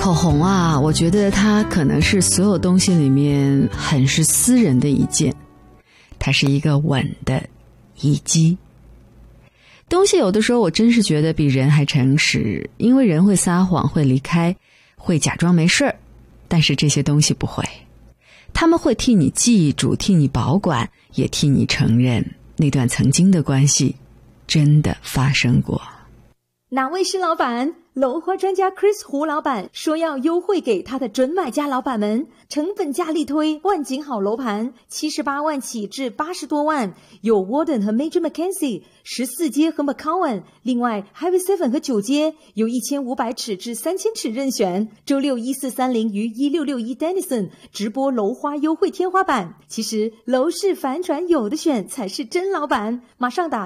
口红啊，我觉得它可能是所有东西里面很是私人的一件，它是一个稳的遗迹。东西有的时候我真是觉得比人还诚实，因为人会撒谎，会离开，会假装没事儿，但是这些东西不会，他们会替你记住，替你保管，也替你承认那段曾经的关系真的发生过。 哪位是老板？楼花专家 Chris 胡老板说要优惠给他的准买家老板们，成本价力推万景好楼盘78万起至80多万，有 Warden 和 Major Mackenzie 14街和 McCowan， 另外 Highway 7和9街有1500尺至3000尺任选。周六1430于1661 Denison 直播楼花优惠天花板。其实楼市反转有的选才是真老板，马上打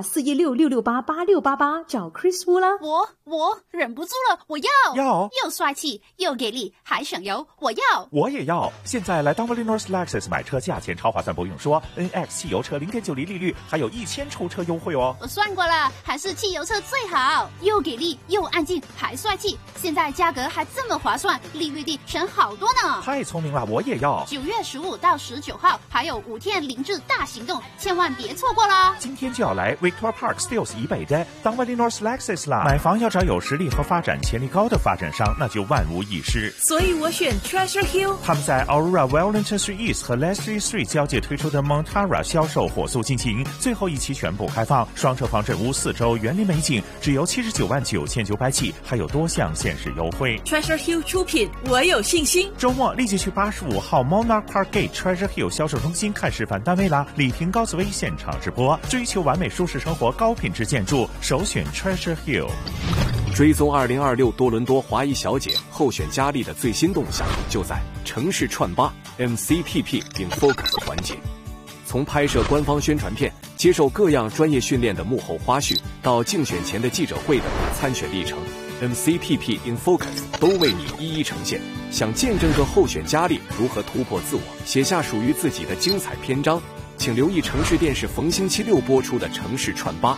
416-668-8688找 Chris 胡啦。 我忍不住了，我要又帅气又给力还省油，我也要。 现在来Dunvale-North Lexus 买车，价钱超划算，不用说 NX 汽油车 0.90 利率，还有1000抽车优惠哦。 我算过了，还是汽油车最好，又给力又安静还帅气，现在价格还这么划算，利率低，省好多呢。 太聪明了，我也要。 9月15到19号还有5天零治大行动，千万别错过啦！ 今天就要来 Victoria Park Steeles 以北的Dunvale-North Lexus 啦。买房要找有实力和发展潜力高的发展商，那就万无一失。 所以我选 Treasure Hill。 他们在 Aurora Wellington Street East 和 Leslie Street 交界推出的 Montara 销售火速进行，最后一期全部开放，双车房整屋4周，园林美景，只由79万9900起，还有多项限时优惠。 Treasure Hill 出品，我有信心。 周末立即去85号 Monarch Park Gate Treasure Hill 销售中心看示范单位啦！李婷、高紫薇现场直播，追求完美舒适生活，高品质建筑，首选 Treasure Hill。 追踪2026多伦多华裔小姐候选佳丽的最新动向，就在城市串吧 MCPP in Focus 环节。从拍摄官方宣传片，接受各样专业训练的幕后花絮，到竞选前的记者会的参选历程， MCPP in Focus 都为你一一呈现。想见证个候选佳丽如何突破自我，写下属于自己的精彩篇章，请留意城市电视逢星期6播出的城市串吧。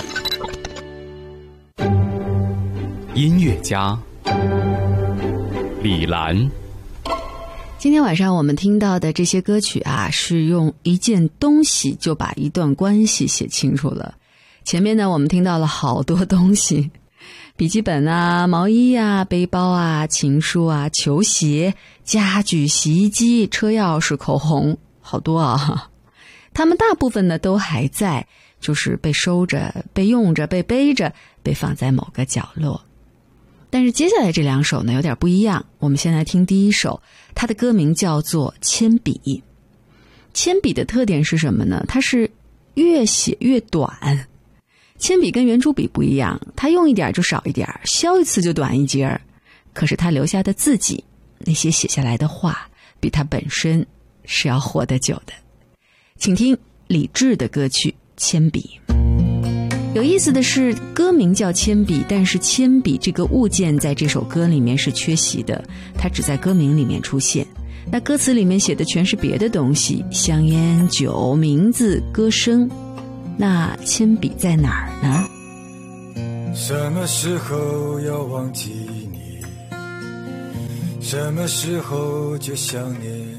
音乐家李兰。 今天晚上我们听到的这些歌曲啊，是用一件东西就把一段关系写清楚了。前面呢，我们听到了好多东西，笔记本啊、毛衣啊、背包啊、情书啊、球鞋、家具、洗衣机、车钥匙、口红，好多啊。他们大部分呢都还在，就是被收着、被用着、被背着、被放在某个角落。但是接下来这2首呢有点不一样，我们先来听第一首，它的歌名叫做铅笔。铅笔的特点是什么呢？它是越写越短。铅笔跟圆珠笔不一样，它用一点就少一点，削一次就短一截，可是它留下的字迹，那些写下来的话，比它本身是要活得久的。请听李志的歌曲《铅笔》。有意思的是，歌名叫铅笔，但是铅笔这个物件在这首歌里面是缺席的，它只在歌名里面出现。那歌词里面写的全是别的东西，香烟、酒、名字、歌声。那铅笔在哪儿呢？ 什么时候要忘记你？什么时候就想念？